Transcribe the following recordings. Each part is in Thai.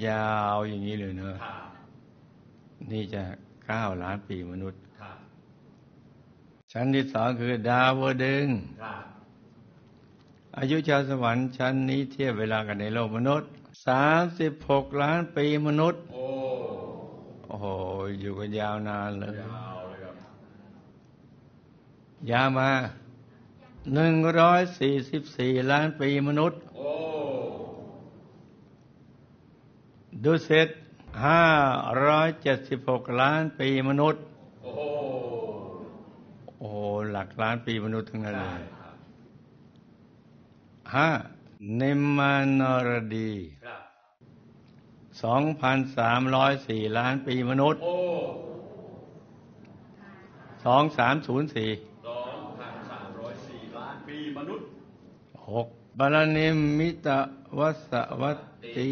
ยาวอย่างนี้เลยเนอะนี่จะ9 ล้านปีมนุษย์ชั้นที่สองคือดาวดึงส์อายุชาวสวรรค์ชั้นนี้เทียบเวลากันในโลกมนุษย์36 ล้านปีมนุษย์โอ้โหอยู่กันยาวนานเลยยาวมา144 ล้านปีมนุษย์ดุสิต576 ล้านปีมนุษย์โอ้หลักล้านปีมนุษย์ทั้งนั้นเลยนิมมานรดี2,304 ล้านปีมนุษย์2304ล้านปีมนุษย์6บาลนิมมิตวัสวัตตี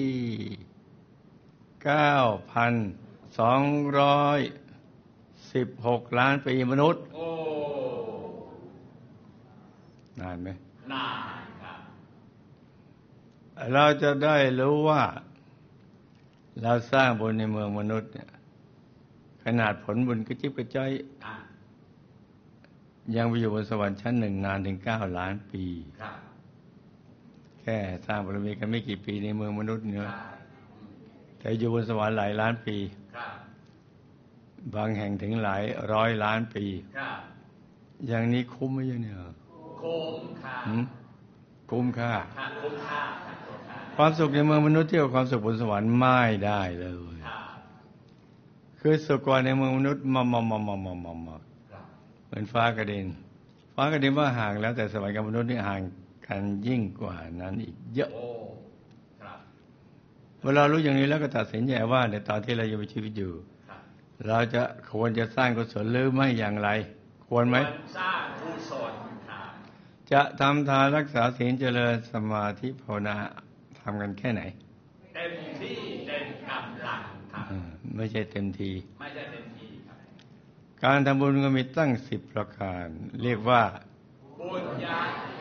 9,216 ล้านปีมนุษย์นานไหมนานครับเราจะได้รู้ว่าเราสร้างบุญในเมืองมนุษย์เนี่ยขนาดผลบุญกระจิบกระจ้อยยังไปอยู่บนสวรรค์ชั้นหนึ่งนานถึง9 ล้านปีแค่สร้างบารมีกันไม่กี่ปีในเมืองมนุษย์เนื้อแต่อยู่บนสวรรค์หลายล้านปีบางแห่งถึงหลายร้อยล้านปีอย่างนี้คุ้มไหมเนี่ยคุ้มค่าความสุขในเมืองมนุษย์เทียบกับความสุขบนสวรรค์ไม่ได้เลยคือสุขกว่าในเมืองมนุษย์มาเหมือนฟ้ากระเด็นว่าห่างแล้วแต่สวรรค์กับมนุษย์นี่ห่างกันยิ่งกว่านั้นอีกเยอะเวลารู้อย่างนี้แล้วก็ตัดสินใจว่าในตอนที่เรายังมีชีวิตอยู่เราจะควรจะสร้างกุศลหรือไม่อย่างไรควรไหมสร้างกุศลจะทำทานรักษาศีลเจริญสมาธิภาวนาทำกันแค่ไหนเต็มที่เต็มกำลังครับไม่ใช่เต็มทีครับการทำบุญก็มีตั้ง10 ประการเรียกว่าบุญญา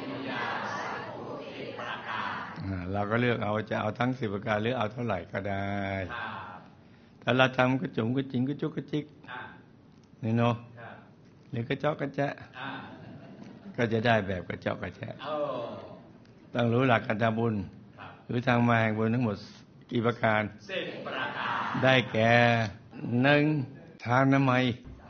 10 ประการเราก็เลือกเอาจะเอาทั้ง10 ประการหรือเอาเท่าไหร่ก็ได้ถ้าเราทำก็จุ๋มก็จริงก็จุกก็จิกนี่เนาะหรือกระจอกกระแจะก็จะได้แบบกระจอกกระแจะต้องรู้หลักการทำบุญหรือทางมาแห่งบุญทั้งหมดกี่ประการ10 ประการได้แก่1ทานนามัย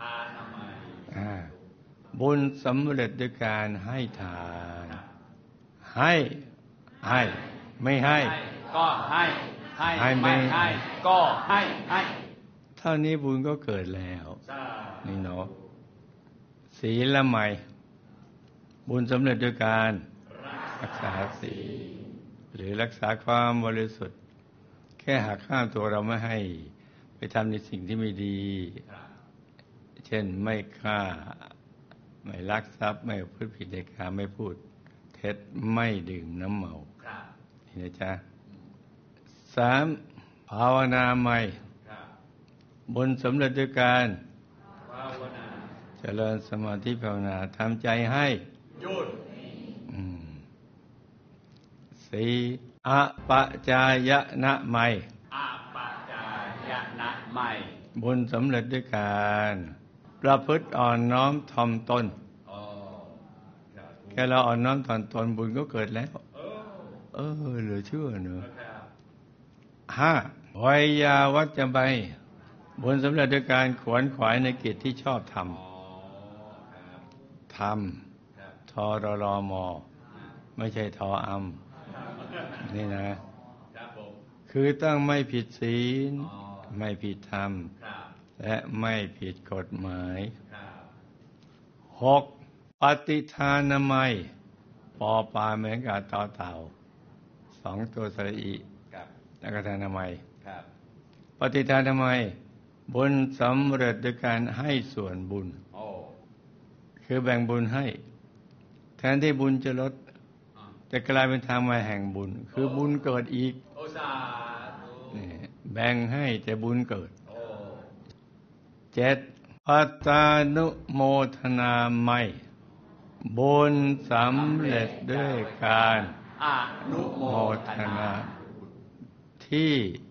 บุญสำเร็จด้วยการให้ทานให้ไม่ให้ก็ให้ไม่ให้ก็ให้เท่านี้บุญก็เกิดแล้วนี่เนาะศีลละไมบุญสำเร็จด้วยการรักษาศีลหรือรักษาความบริสุทธิ์แค่หักห้ามตัวเราไม่ให้ไปทำในสิ่งที่ไม่ดีเช่นไม่ฆ่าไม่ลักทรัพย์ไม่พูดผิดในกามไม่พูดเท็จไม่ดื่มน้ำเมานี่นะจ๊ะ3ภาวนาใหม่บุญสำเร็จด้วยการเจริญสมาธิภาวนาทำใจให้หยุด4อปจายนะใหม่บุญสำเร็จด้วยการประพฤติอ่อนน้อมถ่อมตนแค่เราอ่อนน้อมถ่อมตนบุญก็เกิดแล้วเหลือเชื่อเนอะ5วัยยาวัจจะใบบุญสำเร็จด้วยการขวนขวายในกิจที่ชอบทำทรรมไม่ใช่ทออำนี่นะคือต้องไม่ผิดศีลไม่ผิดธรรมและไม่ผิดกฎหมาย6ปฏิทานามัยปอปลาเหมือนกับต่อเต่า2 ตัวสระอีแล้วก็ทานามัยปฏิทานามัยบุญสำเร็จด้วยการให้ส่วนบุญคือแบ่งบุญให้แทนที่บุญจะลดจะกลายเป็นทางมาแห่งบุญคือบุญเกิดอีกแบ่งให้แต่บุญเกิด7ปัตตานุโมทนาใหม่บุญสำเร็จด้วยการอนุโมทนาที่